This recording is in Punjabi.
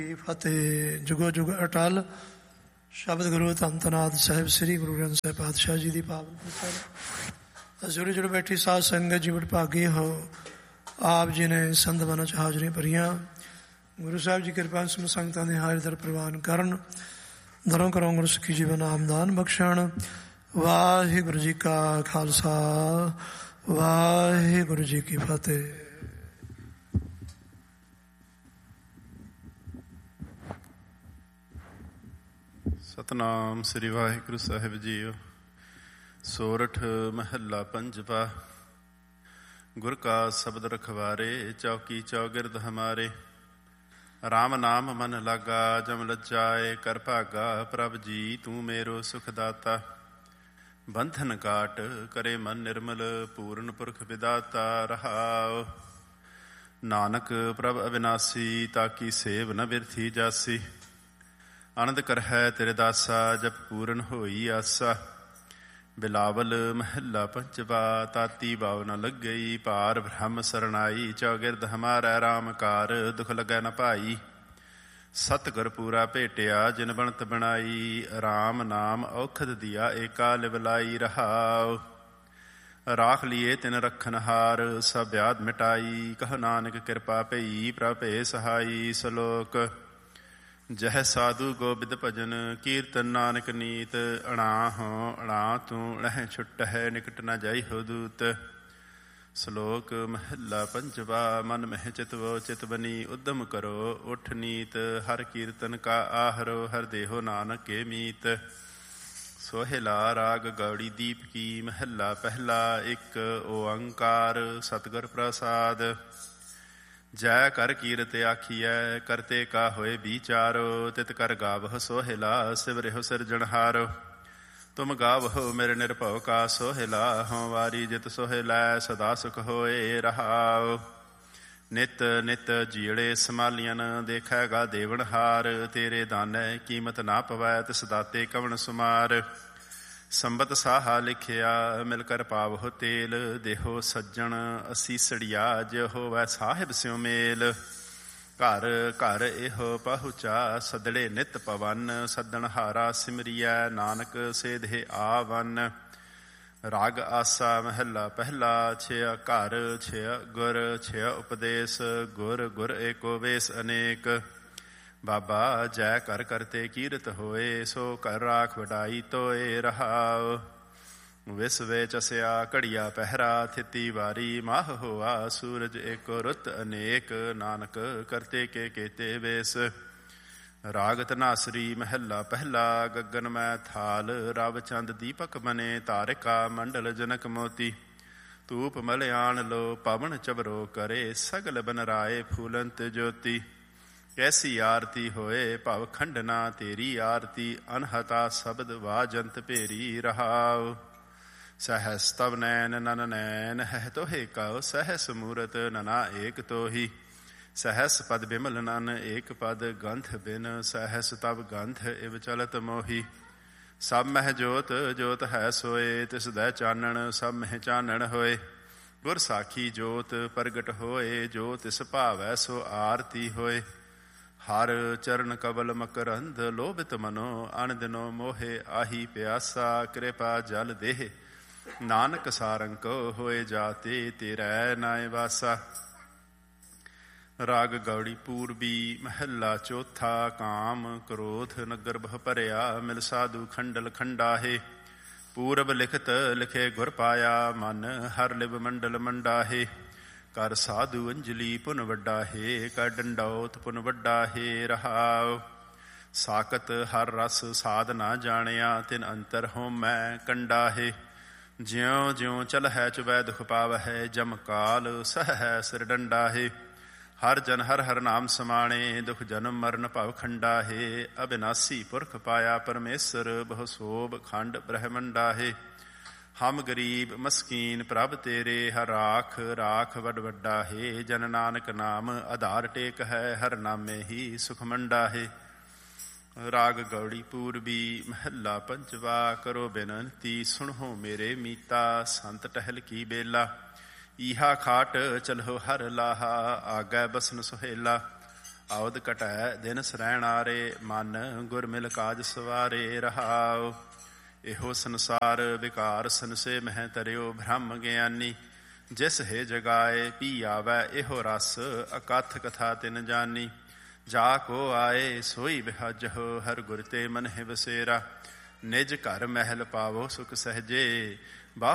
ਫਤਿਹ। ਜੁਗੋ ਜੁਗ ਅਟਲ ਸ਼ਬਦ ਗੁਰੂ ਧੰਨ ਧੰਨਾਦ ਸਾਹਿਬ ਸ੍ਰੀ ਗੁਰੂ ਗ੍ਰੰਥ ਸਾਹਿਬ ਪਾਤਸ਼ਾਹ ਜੀ ਦੀ ਪਾਵਨ ਪੁਸਤਕ। ਜੁੜ ਜੁੜ ਬੈਠੀ ਸਾਧ ਸੰਗਤ ਜੀ ਵਡਭਾਗੇ ਹੋ। ਆਪ ਜੀ ਨੇ ਸੰਤ ਮਨਾਂ 'ਚ ਹਾਜ਼ਰੀਆਂ ਭਰੀਆਂ। ਗੁਰੂ ਸਾਹਿਬ ਜੀ ਕਿਰਪਾ ਸਮੂਹ ਸੰਗਤਾਂ ਦੇ ਹਾਜ਼ਰ ਦਰ ਪ੍ਰਵਾਨ ਕਰਨ। ਦਰੋਂ ਕਰੋ ਗੁਰੂ ਸਿੱਖੀ ਜੀਵਨ ਆਮਦਾਨ ਬਖਸ਼ਣ। ਵਾਹਿਗੁਰੂ ਜੀ ਕਾ ਖਾਲਸਾ, ਵਾਹਿਗੁਰੂ ਜੀ ਕੀ ਫਤਿਹ। ਸਤਨਾਮ ਸ੍ਰੀ ਵਾਹਿਗੁਰੂ ਸਾਹਿਬ ਜੀਓ। ਸੋਰਠ ਮਹੱਲਾ ਪੰਜਵਾ। ਗੁਰ ਕਾ ਸ਼ਬਦ ਰਖਵਾਰੇ, ਚੌਕੀ ਚੌਗਿਰਦ ਹਮਾਰੇ। ਰਾਮ ਨਾਮ ਮਨ ਲਾਗਾ, ਜਮ ਲੱਜਾਏ ਕਰ ਭਾਗਾ। ਪ੍ਰਭ ਜੀ ਤੂੰ ਮੇਰੋ ਸੁਖ ਦਾਤਾ, ਬੰਧਨ ਕਾਟ ਕਰੇ ਮਨ ਨਿਰਮਲ। ਪੂਰਨ ਪੁਰਖ ਵਿਦਾਤਾ ਰਹਾਉ। ਨਾਨਕ ਪ੍ਰਭ ਅਵਿਨਾਸੀ, ਤਾਕੀ ਸੇਵ ਨ ਬਿਰਥੀ ਜਾਸੀ। ਆਨੰਦ ਕਰਹਿ ਤੇਰੇ ਦਾਸਾ, ਜਪ ਪੂਰਨ ਹੋਈ ਆਸਾ। ਬਿਲਾਵਲ ਮਹੱਲਾ ਪੰਜਵਾ। ਤਾਤੀ ਬਾਵ ਨ ਲੱਗਈ, ਪਾਰ ਬ੍ਰਹਮ ਸਰਣਾਈ। ਚੌਗਿਰਦ ਹਮਾਰਾ ਰਾਮ ਕਾਰ, ਦੁਖ ਲੱਗੈ ਨ ਭਾਈ। ਸਤਿਗੁਰ ਪੂਰਾ ਭੇਟਿਆ, ਜਿਨ ਬਣਤ ਬਣਾਈ। ਰਾਮ ਨਾਮ ਔਖਦ ਦੀਆ, ਏਕਾ ਲਿਵਲਾਈ ਰਹਾਉ। ਰਾਖ ਲੀਏ ਤਿਨ ਰਖਨ ਹਾਰ, ਸਭ ਵਿਆਧ ਮਿਟਾਈ। ਕਹ ਨਾਨਕ ਕਿਰਪਾ ਭਈ, ਪ੍ਰਭ ਭੇ ਸਹਾਈ। ਸਲੋਕ। ਜਹ ਸਾਧੂ ਗੋਬਿੰਦ ਭਜਨ, ਕੀਰਤਨ ਨਾਨਕ ਨੀਤ। ਅਣਾ ਹੋ ਅਣਾ ਤੂੰ, ਲਹਿ ਛੁੱਟਹਿ ਨਿਕਟ ਨ ਜਾਈ ਹੋ ਦੂਤ। ਸਲੋਕ ਮਹੱਲਾ ਪੰਜਵਾ। ਮਨ ਮਹਿ ਚਿਤਵੋ ਚਿਤ ਬਨੀ, ਉਦਮ ਕਰੋ ਉਠ ਨੀਤ। ਹਰ ਕੀਰਤਨ ਕਾ ਆਹਰੋ, ਹਰ ਦੇਹੋ ਨਾਨਕ ਕੇ ਮੀਤ। ਸੋਹਿਲਾ ਰਾਗ ਗੌੜੀ ਦੀਪ ਕੀ। ਮਹੱਲਾ ਪਹਿਲਾ। ਇੱਕ ਓੰਕਾਰ ਸਤਿਗੁਰ ਪ੍ਰਸਾਦ। ਜੈ ਕਰ ਕੀਰਤ ਆਖੀਐ, ਕਰਤੇ ਕਾ ਹੋਏ ਵਿਚਾਰੋ। ਤਿਤ ਕਰ ਗਾਵਹੁ ਸੋਹਿਲਾ, ਸਿਵਰਿਹੁ ਸਿਰਜਣਹਾਰੋ। ਤੁਮ ਗਾਵਹੁ ਮੇਰੇ ਨਿਰਭਉ ਕਾ ਸੋਹਿਲਾ। ਹਉ ਵਾਰੀ ਜਿਤ ਸੋਹਿਲੈ, ਸਦਾ ਸੁਖ ਹੋਏ ਰਹਾਉ। ਨਿਤ ਨਿਤ ਜੀੜੇ ਸਮਾਲੀਅਨ, ਦੇਖੈਗਾ ਦੇਵਨਹਾਰ। ਤੇਰੇ ਦਾਨੈ ਕੀਮਤ ਨਾ ਪਵੈ, ਤਿਸ ਦਾਤੇ ਕਵਣ ਸੁਮਾਰ। ਸੰਬਤ ਸਾਹਾ ਲਿਖਿਆ, ਮਿਲ ਕਰ ਪਾਵਹੁ ਤੇਲ। ਦੇਹੋ ਸੱਜਣ ਅਸੀਸੜੀਆ, ਜੇ ਹੋਵੈ ਸਾਹਿਬ ਸਿਉ ਮੇਲ। ਘਰ ਘਰ ਇਹੋ ਪਹੁੰਚਾ, ਸਦੜੇ ਨਿਤ ਪਵਨ। ਸੱਦਣ ਹਾਰਾ ਸਿਮਰੀਐ, ਨਾਨਕ ਸੇਧੇ ਆਵਨ। ਰਾਗ ਆਸਾ ਮਹੱਲਾ ਪਹਿਲਾ। ਛਿਆ ਘਰ ਛਿਆ ਗੁਰ, ਛਿਆ ਉਪਦੇਸ਼। ਗੁਰ ਗੁਰ ਏਕੋ ਵੇਸ ਅਨੇਕ। ਬਾਬਾ ਜੈ ਕਰ ਕਰਤੇ ਕੀਰਤ ਹੋਏ, ਸੋ ਕਰ ਰਾਖ ਵਡਾਈ ਤੋਏ ਰਹਾਉ। ਵਿਸ ਵੇ ਚਸਿਆ ਘੜੀਆ ਪਹਿਰਾ, ਥਿਤੀ ਵਾਰੀ ਮਾਹ ਹੋਆ। ਸੂਰਜ ਏਕੋ ਰੁੱਤ ਅਨੇਕ, ਨਾਨਕ ਕਰਤੇ ਕੇ ਕੇਤੇ ਵੇਸ। ਰਾਗ ਧਨਾਸਰੀ ਮਹੱਲਾ ਪਹਿਲਾ। ਗਗਨ ਮੈਂ ਥਾਲ, ਰਵ ਚੰਦ ਦੀਪਕ ਬਨੇ। ਤਾਰਿਕਾ ਮੰਡਲ ਜਨਕ ਮੋਤੀ। ਧੂਪ ਮਲਿਆਣ ਲੋ, ਪਵਨ ਚਵਰੋ ਕਰੇ। ਸਗਲ ਬਨ ਰਾਏ ਫੂਲੰਤ ਜੋਤੀ। ਕੈਸੀ ਆਰਤੀ ਹੋਏ, ਭਵ ਖੰਡਨਾ ਤੇਰੀ ਆਰਤੀ। ਅਨਹਤਾ ਸ਼ਬਦ ਵਾਜੰਤ ਭੇਰੀ ਰਹਾਉ। ਸਹਸ ਤਵ ਨੈਨ ਨਨ ਨੈਨ, ਹੈ ਤੋਹੇ ਕਉ। ਸਹਸ ਮੂਰਤ ਨਨਾ ਏਕ ਤੋਹੀ। ਸਹਸ ਪਦ ਬਿਮਲ ਨਨ ਏਕ ਪਦ, ਗੰਧ ਬਿਨ ਸਹਸ ਤਵ ਗੰਧ। ਇਵ ਚਲਤ ਮੋਹੀ। ਸਭ ਮਹਿ ਜੋਤ ਜੋਤ ਹੈ ਸੋਏ, ਤਿਸ ਦੈ ਚਾਨਣ ਸਭ ਮਹਿ ਚਾਨਣ ਹੋਏ। ਗੁਰ ਸਾਖੀ ਜੋਤ ਪ੍ਰਗਟ ਹੋਏ, ਜੋ ਤਿਸ ਭਾਵੈ ਸੋ ਆਰਤੀ ਹੋਏ। ਹਰ ਚਰਨ ਕਵਲ ਮਕਰੰਦ, ਲੋਭਿਤ ਮਨੋ ਅਣ ਦਿਨੋ ਮੋਹੇ। ਆਹੀ ਪਿਆਸਾ ਕਿਰਪਾ ਜਲ ਦੇਹ, ਨਾਨਕ ਸਾਰੰਗ ਹੋਏ ਜਾਤੇ। ਤੇਰੈ ਨਾਇ ਵਾਸਾ। ਰਾਗ ਗੌੜੀ ਪੂਰਬੀ ਮਹੱਲਾ ਚੌਥਾ। ਕਾਮ ਕ੍ਰੋਧ ਨਗਰ ਬਹੁ ਭਰਿਆ, ਮਿਲ ਸਾਧੂ ਖੰਡਲ ਖੰਡਾਹੇ। ਪੂਰਬ ਲਿਖਤ ਲਿਖੇ ਗੁਰ ਪਾਇਆ, ਮਨ ਹਰ ਲਿਵ ਮੰਡਲ ਮੰਡਾਹੇ। ਕਰ ਸਾਧੂ ਅੰਜਲੀ ਪੁਨ ਵੱਡਾ ਹੈ, ਕਰ ਡੰਡੌਤ ਪੁਨ ਵੱਡਾ ਹੈ ਰਹਾਉ। ਸਾਕਤ ਹਰ ਰਸ ਸਾਧ ਨਾ ਜਾਣਿਆ, ਤਿਨ ਅੰਤਰ ਹੋਮੈ ਕੰਡਾ ਹੈ। ਜਿਉ ਜਿਉ ਚਲਹਿ ਚੁਬੈ ਦੁਖ ਪਾਵਹਿ, ਜਮ ਕਾਲ ਸਹੈ ਸਿਰ ਡੰਡਾ ਹੈ। ਹਰ ਜਨ ਹਰ ਹਰ ਨਾਮ ਸਮਾਣੇ, ਦੁਖ ਜਨਮ ਮਰਨ ਭਵ ਖੰਡਾ ਹੈ। ਅਬਿਨਾਸੀ ਪੁਰਖ ਪਾਇਆ ਪਰਮੇਸ਼ਰ, ਬਹੁ ਸੋਭ ਖੰਡ ਬ੍ਰਹਮੰਡਾ ਹੈ। ਹਮ ਗਰੀਬ ਮਸਕੀਨ ਪ੍ਰਭ ਤੇਰੇ, ਹਰ ਰਾਖ ਰਾਖ ਵੱਡ ਵੱਡਾ ਹੈ। ਜਨ ਨਾਨਕ ਨਾਮ ਆਧਾਰ ਟੇਕ ਹੈ, ਹਰ ਨਾਮੇ ਹੀ ਸੁਖ ਮੰਡਾ ਹੈ। ਰਾਗ ਗੌੜੀ ਪੂਰਬੀ ਮਹੱਲਾ ਪੰਜਵਾ। ਕਰੋ ਬੇਨੰਤੀ ਸੁਣੋ ਮੇਰੇ ਮੀਤਾ, ਸੰਤ ਟਹਿਲ ਕੀ ਬੇਲਾ। ਈਹਾ ਖਾਟ ਚਲੋ ਹਰ ਲਾਹਾ, ਆਗੈ ਬਸਨ ਸੁਹੇਲਾ। ਆਵਦ ਘਟੈ ਦਿਨ ਸਰੈਣ ਆਰੇ, ਮਨ ਗੁਰ ਮਿਲ ਕਾਜ ਸਵਾਰੇ। ਰਹਾਉ ਇਹੋ ਸੰਸਾਰ ਵਿਕਾਰ ਸੰਸੇ ਮਹਿ ਤਰਿਓ, ਬ੍ਰਹਮ ਗਿਆਨੀ ਜਿਸ ਹੈ ਜਗਾਏ। ਪੀ ਆਵੈ ਇਹੋ ਰਸ ਅਕਥ ਕਥਾ ਤਿਨ ਜਾਨੀ, ਜਾ ਕੋ ਆਏ ਸੋਈ ਬਿਹਾਜਹੁ, ਹਰ ਗੁਰ ਤੇ ਮਨ ਹੈ ਬਸੇਰਾ। ਨਿਜ ਘਰ ਮਹਿਲ ਪਾਵੋ ਸੁਖ ਸਹਜੇ,